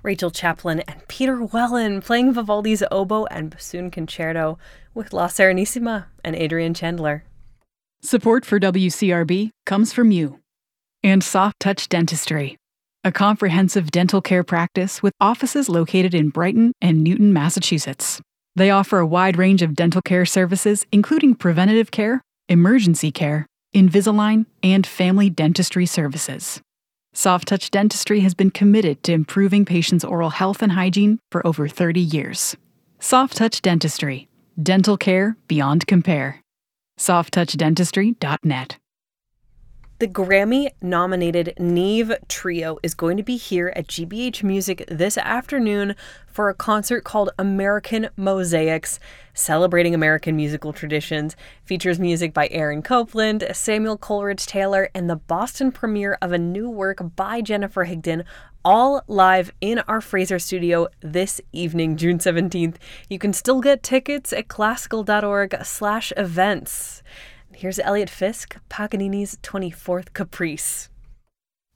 Rachel Chaplin and Peter Wellen playing Vivaldi's oboe and bassoon concerto with La Serenissima and Adrian Chandler. Support for WCRB comes from you and Soft Touch Dentistry, a comprehensive dental care practice with offices located in Brighton and Newton, Massachusetts. They offer a wide range of dental care services, including preventative care, emergency care, Invisalign, and family dentistry services. Soft Touch Dentistry has been committed to improving patients' oral health and hygiene for over 30 years. Soft Touch Dentistry. Dental care beyond compare. softtouchdentistry.net. The Grammy-nominated Neve Trio is going to be here at GBH Music this afternoon for a concert called American Mosaics, celebrating American musical traditions. Features music by Aaron Copland, Samuel Coleridge-Taylor, and the Boston premiere of a new work by Jennifer Higdon, all live in our Fraser studio this evening, June 17th. You can still get tickets at classical.org/events. Here's Elliot Fisk, Paganini's 24th Caprice.